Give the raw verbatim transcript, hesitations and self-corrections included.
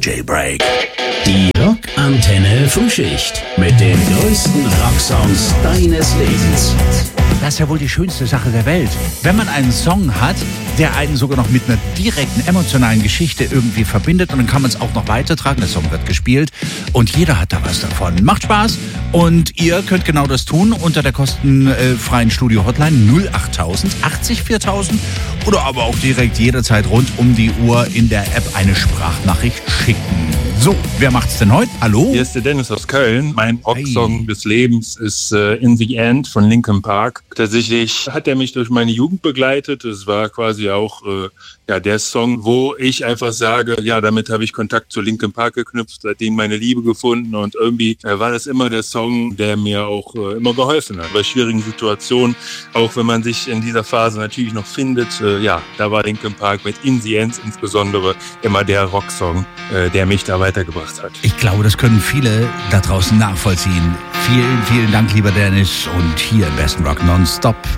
Jailbreak. Die Rockantenne Frühschicht mit den größten Rocksongs deines Lebens. Das ist ja wohl die schönste Sache der Welt. Wenn man einen Song hat, der einen sogar noch mit einer direkten emotionalen Geschichte irgendwie verbindet und dann kann man es auch noch weitertragen. Der Song wird gespielt und jeder hat da was davon. Macht Spaß und ihr könnt genau das tun unter der kostenfreien Studio-Hotline null acht tausend achtzig viertausend oder aber auch direkt jederzeit rund um die Uhr in der App eine Sprachnachricht schicken. So, wer macht's denn heute? Hallo? Hier ist der Dennis aus Köln. Mein Rocksong Hey. des Lebens ist äh, In the End von Linkin Park. Tatsächlich hat er mich durch meine Jugend begleitet. Es war quasi auch äh, ja, der Song, wo ich einfach sage, ja, damit habe ich Kontakt zu Linkin Park geknüpft, seitdem meine Liebe gefunden und irgendwie äh, war das immer der Song, der mir auch äh, immer geholfen hat. Bei schwierigen Situationen, auch wenn man sich in dieser Phase natürlich noch findet, äh, ja, da war Linkin Park mit In the End insbesondere immer der Rocksong, äh, der mich da weitergebracht hat. Ich glaube, das können viele da draußen nachvollziehen. Vielen, vielen Dank, lieber Dennis. Und hier im besten Rock nonstop